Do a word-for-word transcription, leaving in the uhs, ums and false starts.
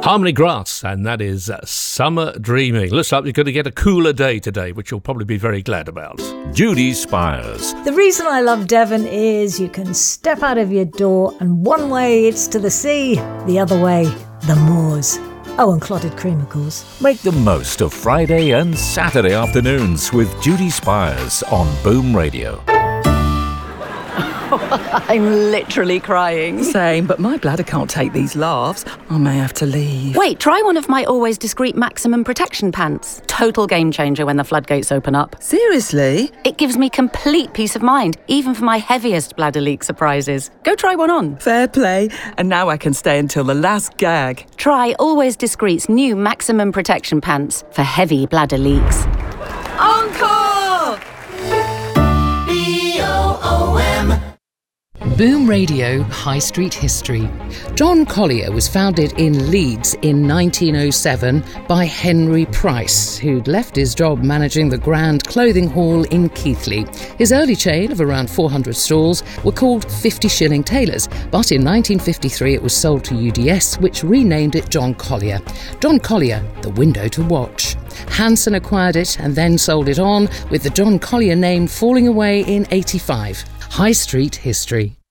Harmony Grass, and that is uh, Summer Dreaming. Looks like you're going to get a cooler day today, which you'll probably be very glad about. Judy Spires. The reason I love Devon is you can step out of your door and one way it's to the sea, the other way, the moors. Oh, and clotted cream, of course. Make the most of Friday and Saturday afternoons with Judy Spires on Boom Radio. I'm literally crying. Same, but my bladder can't take these laughs. I may have to leave. Wait, try one of my Always Discreet Maximum Protection pants. Total game changer when the floodgates open up. Seriously? It gives me complete peace of mind, even for my heaviest bladder leak surprises. Go try one on. Fair play. And now I can stay until the last gag. Try Always Discreet's new Maximum Protection pants for heavy bladder leaks. Encore! B O O M Boom Radio High Street History. John Collier was founded in Leeds in nineteen oh seven by Henry Price, who'd left his job managing the Grand Clothing Hall in Keighley. His early chain of around four hundred stalls were called fifty shilling Tailors, but in nineteen fifty-three it was sold to U D S, which renamed it John Collier. John Collier, the window to watch. Hanson acquired it and then sold it on, with the John Collier name falling away in eighty-five. High Street History.